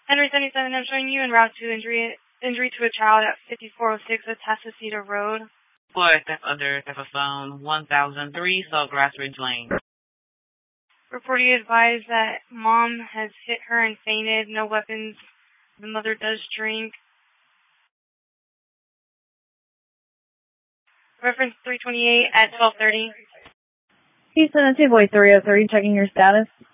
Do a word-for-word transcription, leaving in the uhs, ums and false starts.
Henry seventy-seven, I'm showing you en route to injury injury to a child at fifty-four oh six Atascocita Road. For theft under theft of phone one thousand three, Saltgrass Ridge Lane. Reporting advised that mom has hit her and fainted. No weapons. The mother does drink. Reference three twenty-eight at twelve thirty. Houston, it's your boy three oh three, checking your status.